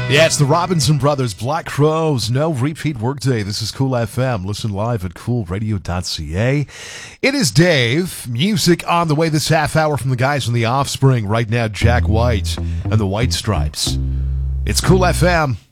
Yeah, it's the Robinson Brothers, Black Crowes, no repeat workday. This is Cool FM. Listen live at coolradio.ca. It is Dave. Music on the way this half hour from the guys from The Offspring. Right now, Jack White and the White Stripes. It's Cool FM.